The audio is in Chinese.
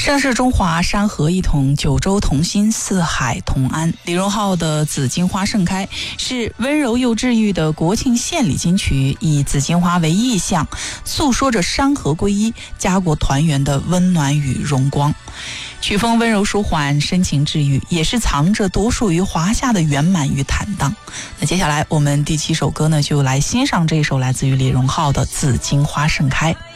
盛世中华，山河一统，九州同心，四海同安。李荣浩的《紫荆花盛开》是温柔又治愈的国庆献礼金曲，以紫荆花为意象，诉说着山河归一、家国团圆的温暖与荣光。曲风温柔舒缓，深情治愈，也是藏着独属于华夏的圆满与坦荡。那接下来我们第7首歌呢，就来欣赏这一首来自于李荣浩的《紫荆花盛开》。